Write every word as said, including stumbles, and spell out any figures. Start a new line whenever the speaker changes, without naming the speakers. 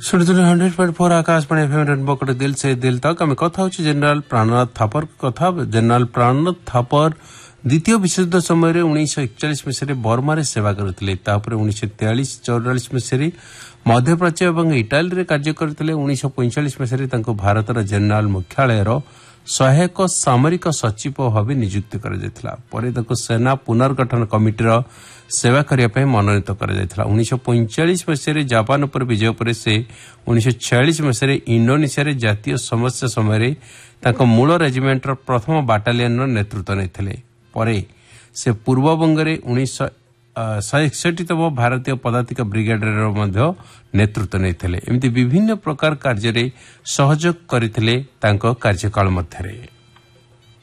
सुनिए hundred point four Akashvani FM rainbow कटे दिल से दिल तक आम कथा होची जनरल प्राणनाथ थापर कथा। जनरल प्राणनाथ थापर द्वितीय विश्वयुद्ध समय उन्नीस एकचाश मसीह बर्मा सेवा करते उन्नीस तेयालीस चौरालीस मसीह मध्यप्राच्य और इटाली कार्य करते उन्नीस पैंचाश मसीह भारत जनरल मुख्यालय सहायक सामरिक सचिव भाव नियुक्ति कर सेना पुनर्गठन कमिटीर सेवा करने मनोनीत कर उन्नीस पैंचाश मसीह जापान पर विजय पर से उन्नीस छियालीस मसीह इंडोनेशिया जातीय समस्या समय मूल रेजिमेंटर प्रथम बाटालियन नेतृत्व नहीं से पूर्वबंगे उन्नीस एकसठतम भारतीय पदातिक ब्रिगेडर नेतृत्व नहीं विभिन्न प्रकार कार्य सहयोग करते कार्यकाल मध्य।